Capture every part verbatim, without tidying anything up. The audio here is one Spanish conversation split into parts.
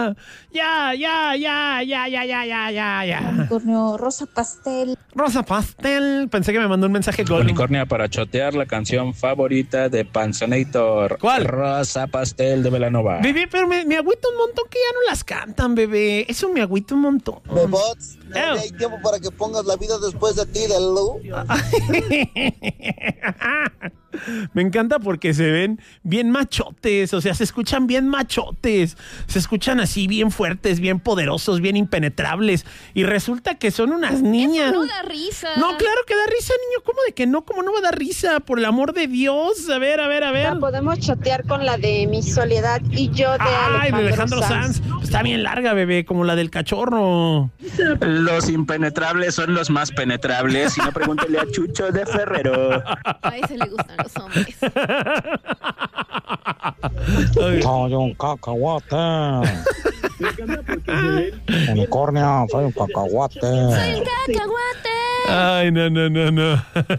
Ya, ya, ya, ya, ya, ya, ya, ya, ya. Unicornio, rosa pastel. Rosa pastel. Pensé que me mandó un mensaje Gollum. Unicornia para chotear la canción favorita de Panzonator. ¿Cuál? Rosa pastel de Belanova. Bebé, pero me, me agüita un montón que ya no las cantan, bebé. Eso me agüita un montón. Bebots, no Eh. hay tiempo para que pongas la vida después de ti, de Lu. Me encanta porque se ven bien machotes, o sea, se escuchan bien machotes, se escuchan así bien fuertes, bien poderosos, bien impenetrables, y resulta que son unas niñas. Eso no da risa. No, claro que da risa, niño. ¿Cómo de que no? ¿Cómo no va a dar risa? Por el amor de Dios. A ver, a ver, a ver. La podemos chotear con la de Mi Soledad y yo de Ay, de Alejandro, Alejandro Sanz. Sanz. Está bien larga, bebé, como la del cachorro. Los impenetrables son los más penetrables. Si no, pregúntale a Chucho de Ferrero. A ese le gustan los hombres. Soy un cacahuate. Unicornio, soy un cacahuate. ¡Soy un cacahuate! Ay, no, no, no, no.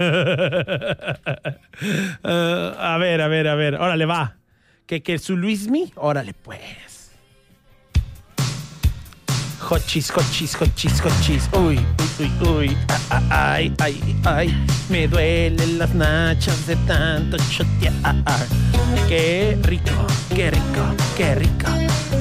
Uh, a ver, a ver, a ver. Órale, va. Que, que su Luismi, órale, pues. Hochis, hochis, hochis, hochis. Uy, uy, uy, uy. Ah, ah, ay, ay, ay. Me duelen las nachas de tanto chotear. Qué rico, qué rico, qué rico.